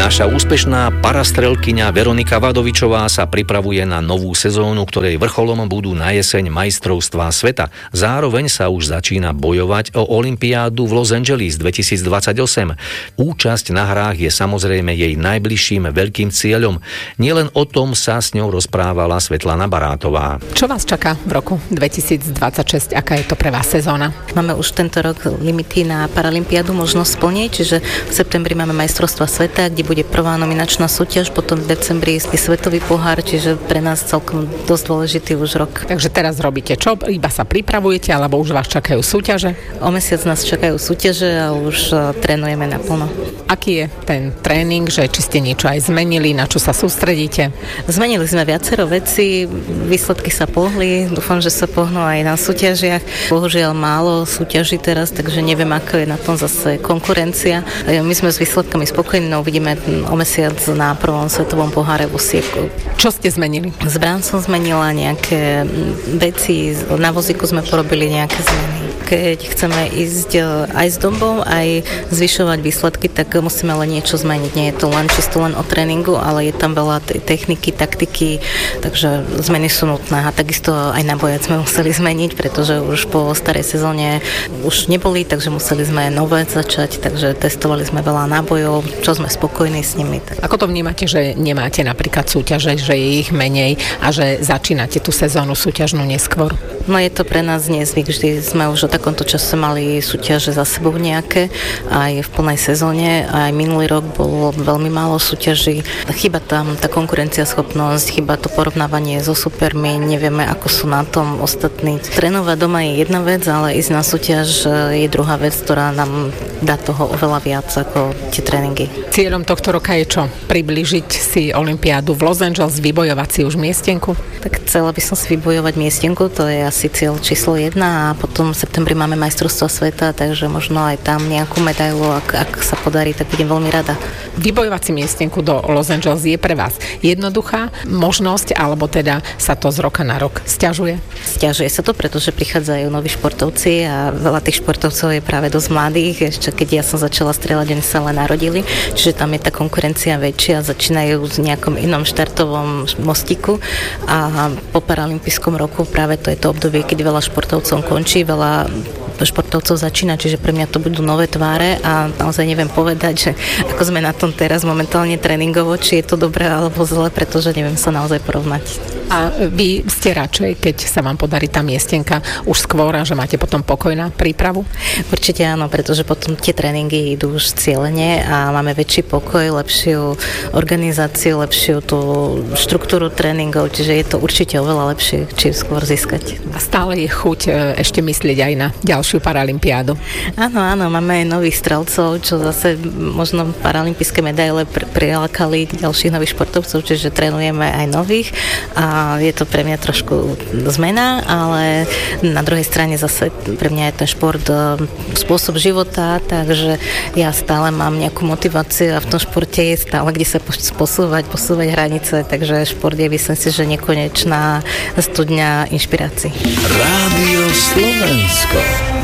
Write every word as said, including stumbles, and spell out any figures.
Naša úspešná parastrelkyňa Veronika Vadovičová sa pripravuje na novú sezónu, ktorej vrcholom budú na jeseň majstrovstvá sveta. Zároveň sa už začína bojovať o olympiádu v Los Angeles dvetisícdvadsaťosem. Účasť na hrách je samozrejme jej najbližším veľkým cieľom. Nielen o tom sa s ňou rozprávala Svetlana Barátová. Čo vás čaká v roku dvetisícdvadsaťšesť? Aká je to pre vás sezóna? Máme už tento rok limity na paralympiádu možno splniť, čiže v septembri máme majstrovstvá sveta, kde bude prvá nominačná súťaž, potom v decembri je svetový pohár, čiže pre nás celkom dosť dôležitý už rok. Takže teraz robíte čo? Iba sa pripravujete, alebo už vás čakajú súťaže? O mesiac nás čakajú súťaže a už trénujeme naplno. Aký je ten tréning, že či ste niečo aj zmenili, na čo sa sústredíte? Zmenili sme viacero vecí, výsledky sa pohli, dúfam, že sa pohnú aj na súťažiach. Bohužiaľ málo súťaží teraz, takže neviem, ako je na tom zase konkurencia. My sme s výsledkami spokojní, no uvidíme o mesiac na prvom svetovom poháre v Osieku. Čo ste zmenili? S brán som zmenila nejaké veci, na vozíku sme porobili nejaké zmeny. Keď chceme ísť aj s dobou, aj zvyšovať výsledky, tak musíme len niečo zmeniť. Nie je to len čisto len o tréningu, ale je tam veľa techniky, taktiky, takže zmeny sú nutné. A takisto aj na bojec sme museli zmeniť, pretože už po starej sezóne už neboli, takže museli sme nové začať, takže testovali sme veľa nábojov, čo sme spokojní s nimi. Ako to vnímate, že nemáte napríklad súťaže, že je ich menej a že začínate tú sezónu súťažnú neskôr? No je to pre nás nezvyk, vždy sme už o takomto čase mali súťaže za sebou nejaké, aj v plnej sezóne, aj minulý rok bolo veľmi málo súťaží. Chýba tam tá konkurenciaschopnosť, chýba to porovnávanie so supermi, nevieme, ako sú na tom ostatní. Trénovať doma je jedna vec, ale ísť na súťaž je druhá vec, ktorá nám dá toho oveľa viac ako tie tréningy. Cieľom tohto roka je čo? Priblížiť si olympiádu v Los Angeles, vybojovať si už miestenku? Tak chcela by som si vybojovať miestenku, to je asi cieľ číslo jedna, a potom v septembri máme majstrovstvá sveta, takže možno aj tam nejakú medailu, ak, ak sa podarí, tak budem veľmi rada. Vybojovať si miestenku do Los Angeles je pre vás jednoduchá možnosť, alebo teda sa to z roka na rok sťažuje? Sťažuje sa to, pretože prichádzajú noví športovci a veľa tých športovcov je práve dosť mladých, ešte keď ja som začala strieľať, oni sa len narodili, čiže tam je tá konkurencia väčšia, začínajú v nejakom inom štartovom mostiku a po paralympijskom roku práve to je to obdobie, keď veľa športovcov končí, veľa športovcov začína, čiže pre mňa to budú nové tváre a naozaj neviem povedať, že ako sme na tom teraz momentálne tréningovo, či je to dobré alebo zle, pretože neviem sa naozaj porovnať. A vy ste radšej, keď sa vám podarí tá miestenka už skôr a že máte potom pokoj na prípravu? Určite áno, pretože potom tie tréningy idú už cieľene a máme väčší pokoj, lepšiu organizáciu, lepšiu tú štruktúru tréningov, čiže je to určite oveľa lepšie, či skôr získať. A stále je chuť ešte myslieť aj na ďalšiu paralympiádu. Áno, áno, máme aj nových strelcov, čo zase možno paralympijské medaile pr- prilákali ďalších nových športovcov, čiže trénujeme aj nových a je to pre mňa trošku zmena, ale na druhej strane zase pre mňa je ten šport spôsob života, takže ja stále mám nejakú motiváciu a v tom športe je stále kde sa posúvať, posúvať hranice, takže šport je, myslím si, že nekonečná studňa inšpirácií. Rádio Slovensko.